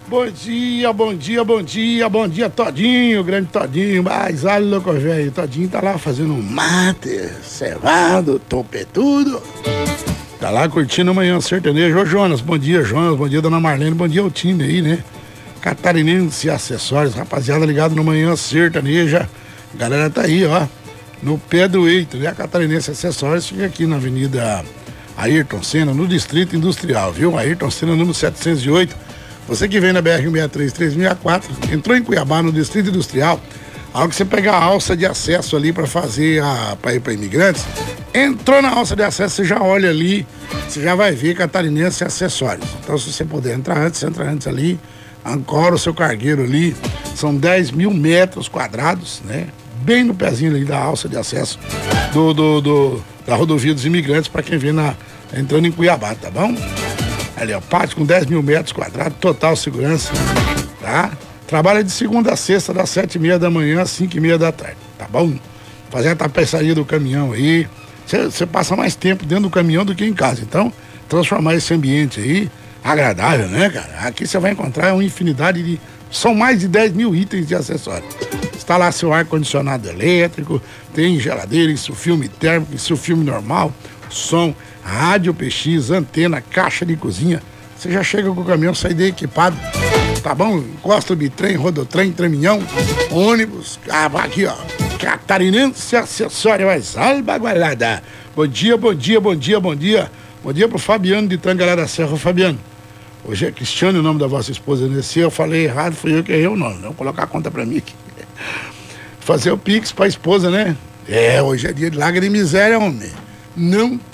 Bom dia, bom dia, bom dia, bom dia, Todinho, grande Todinho, mas olha louco, velho, Todinho tá lá fazendo um mate, cevado, topetudo, tá lá curtindo amanhã sertanejo. Ô Jonas, bom dia, dona Marlene, bom dia ao time aí, né? Catarinense Acessórios, rapaziada ligado no Manhã Sertaneja, a galera tá aí, ó, no pé do eito, né? A Catarinense Acessórios fica aqui na Avenida Ayrton Senna, no Distrito Industrial, viu? Ayrton Senna, número 708. Você que vem na BR-163, 364, entrou em Cuiabá, no Distrito Industrial, ao que você pegar a alça de acesso ali para fazer para ir para imigrantes, entrou na alça de acesso, você já olha ali, você já vai ver Catarinense Acessórios. Então, se você puder entrar antes, você entra antes ali, ancora o seu cargueiro ali, são 10 mil metros quadrados, né? Bem no pezinho ali da alça de acesso da rodovia dos imigrantes para quem vem entrando em Cuiabá, tá bom? Ali, ó, pátio com 10 mil metros quadrados, total segurança, tá? Trabalha de segunda a sexta, das 7h30 da manhã às 5h30 da tarde, tá bom? Fazer a tapeçaria do caminhão aí, você passa mais tempo dentro do caminhão do que em casa, então, transformar esse ambiente aí agradável, né, cara? Aqui você vai encontrar uma infinidade são mais de 10 mil itens de acessórios. Está lá seu ar-condicionado elétrico, tem geladeira, insufilme térmico, insufilme normal, som, rádio PX, antena, caixa de cozinha. Você já chega com o caminhão, sai daí equipado, tá bom? Encosta o bitrem, rodotrem, treminhão, ônibus, aqui ó, Catarinense Acessório, mais albagualada. Bom dia, bom dia, bom dia, bom dia. Bom dia pro Fabiano de Tangará da Serra. Ô, Fabiano, hoje é Cristiano o nome da vossa esposa, né? Se eu falei errado, fui eu que errei o nome. Vamos colocar a conta pra mim aqui. Fazer o Pix pra esposa, né? Hoje é dia de lágrima e miséria, homem. Não